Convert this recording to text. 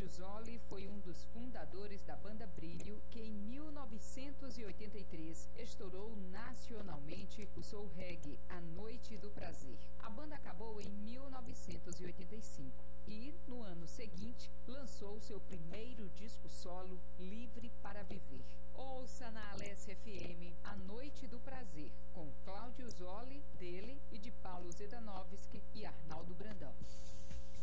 Zoli foi um dos fundadores da banda Brilho, que em 1983 estourou nacionalmente o soul reggae A Noite do Prazer. A banda acabou em 1985 e, no ano seguinte, lançou seu primeiro disco solo, Livre para Viver. Ouça na Alesse FM